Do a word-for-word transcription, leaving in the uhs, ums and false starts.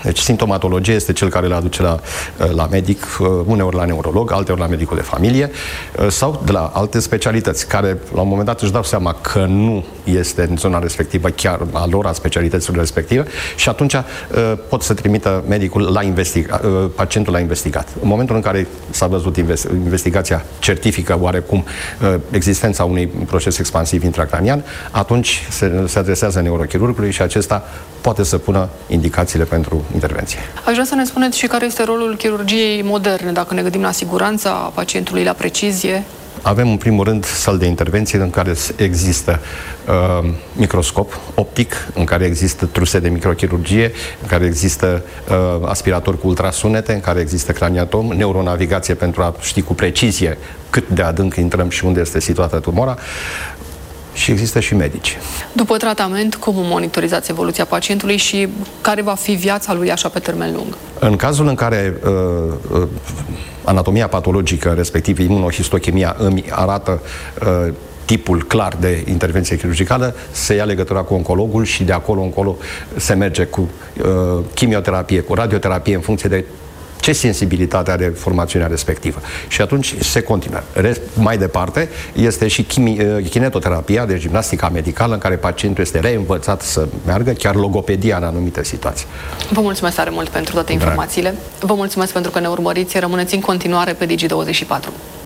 Deci simptomatologia este cel care le aduce la, la medic, uneori la neurolog, alteori la medicul de familie sau de la alte specialități, care la un moment dat își dau seama că nu este în zona respectivă chiar a lor, a specialităților respective, și atunci pot să trimită medicul la investiga, pacientul la investigat. În momentul în care s-a văzut investigația certifică oarecum existența unui proces expansiv intracranian, atunci se, se adresează neurochirurgului și acesta poate să pună indicațiile pentru intervenție. Aș vrea să ne spuneți și care este rolul chirurgiei moderne, dacă ne gândim la siguranța pacientului, la precizie. Avem, în primul rând, săli de intervenție în care există uh, microscop optic, în care există truse de microchirurgie, în care există uh, aspirator cu ultrasunete, în care există craniatom, neuronavigație pentru a ști cu precizie cât de adânc intrăm și unde este situată tumora. Și există și medici. După tratament, cum monitorizați evoluția pacientului și care va fi viața lui așa pe termen lung? În cazul în care uh, uh, anatomia patologică, respectiv imunohistochimia, îmi arată uh, tipul clar de intervenție chirurgicală, se ia legătura cu oncologul și de acolo încolo se merge cu uh, chimioterapie, cu radioterapie, în funcție de ce sensibilitate are formațiunea respectivă. Și atunci se continuă. Mai departe este și kinetoterapia, deci gimnastica medicală, în care pacientul este reînvățat să meargă, chiar logopedia în anumite situații. Vă mulțumesc tare mult pentru toate informațiile. Vă mulțumesc pentru că ne urmăriți. Rămâneți în continuare pe Digi douăzeci și patru.